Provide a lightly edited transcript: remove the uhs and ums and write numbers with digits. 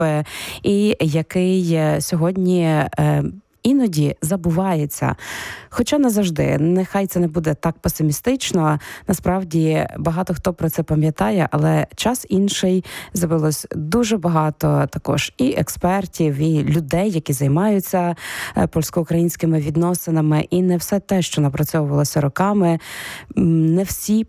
Європи, і який сьогодні іноді забувається. Хоча не завжди. Нехай це не буде так песимістично. Насправді, багато хто про це пам'ятає, але час інший. З'явилось дуже багато також і експертів, і людей, які займаються польсько-українськими відносинами. І не все те, що напрацьовувалося роками, не всі